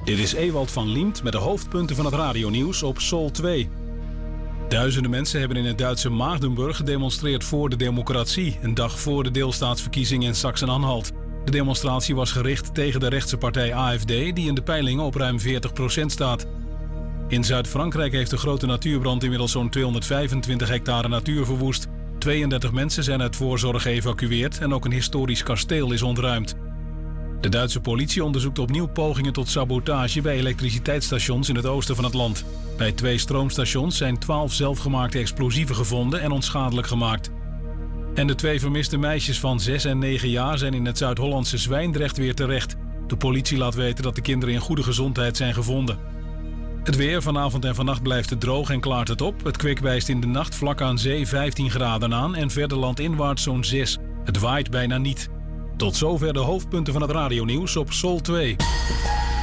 Dit is Ewald van Liemt met de hoofdpunten van het radionieuws op Sol 2. Duizenden mensen hebben in het Duitse Magdeburg gedemonstreerd voor de democratie, een dag voor de deelstaatsverkiezingen in Sachsen-Anhalt. De demonstratie was gericht tegen de rechtse partij AfD, die in de peilingen op ruim 40% staat. In Zuid-Frankrijk heeft de grote natuurbrand inmiddels zo'n 225 hectare natuur verwoest. 32 mensen zijn uit voorzorg geëvacueerd en ook een historisch kasteel is ontruimd. De Duitse politie onderzoekt opnieuw pogingen tot sabotage bij elektriciteitsstations in het oosten van het land. Bij 2 stroomstations zijn 12 zelfgemaakte explosieven gevonden en onschadelijk gemaakt. En de 2 vermiste meisjes van 6 en 9 jaar zijn in het Zuid-Hollandse Zwijndrecht weer terecht. De politie laat weten dat de kinderen in goede gezondheid zijn gevonden. Het weer vanavond en vannacht blijft het droog en klaart het op. Het kwik wijst in de nacht vlak aan zee 15 graden aan en verder landinwaarts zo'n 6. Het waait bijna niet. Tot zover de hoofdpunten van het radionieuws op Sol 2.